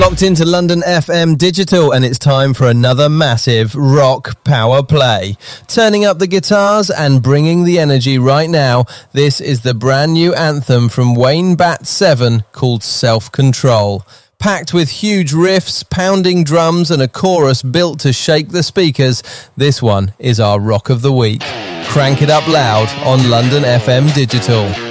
Locked into London FM Digital, and it's time for another massive rock power play. Turning up the guitars and bringing the energy right now, this is the brand new anthem from Wayne Bat 7 called Self-Control. Packed with huge riffs, pounding drums and a chorus built to shake the speakers, this one is our Rock of the Week. Crank it up loud on London FM Digital.